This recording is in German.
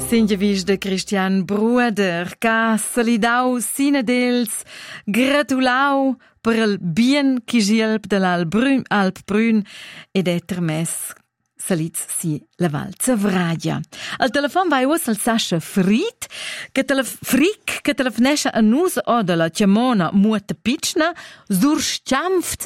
Singevis de Christian Bruder, ca salidau sina dels, gratulau per il bien chi gielp de l'Alp Brün ed etter mes salits si la Val Zavragia. Al telefon vai us al Sascha Frick, che telefonescha a nus o de la Chiamona muota pitschna, sur schampft